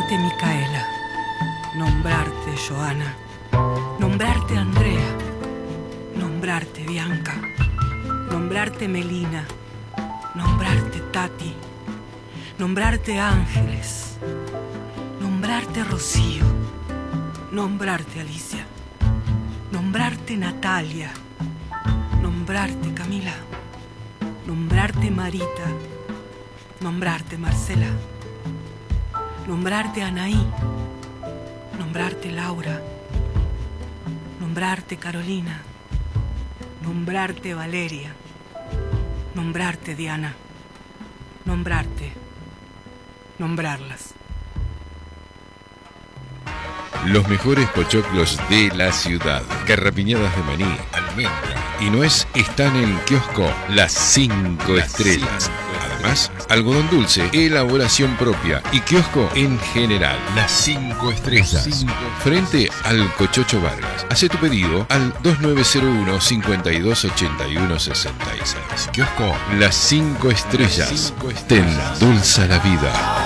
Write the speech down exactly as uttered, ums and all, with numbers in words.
Nombrarte Micaela, nombrarte Joana, nombrarte Andrea, nombrarte Bianca, nombrarte Melina, nombrarte Tati, nombrarte Ángeles, nombrarte Rocío, nombrarte Alicia, nombrarte Natalia, nombrarte Camila, nombrarte Marita, nombrarte Marcela, nombrarte Anaí, nombrarte Laura, nombrarte Carolina, nombrarte Valeria, nombrarte Diana, nombrarte, nombrarlas. Los mejores pochoclos de la ciudad. Garrapiñadas de maní, almendra y nuez están en kiosco Las Cinco Estrellas. Además, algodón dulce, elaboración propia y kiosco en general. Las Cinco Estrellas. Frente al Cochocho Vargas. Hace tu pedido al dos nueve cero uno, cinco dos ocho uno seis seis. Kiosco Las Cinco Estrellas. Te endulza la vida.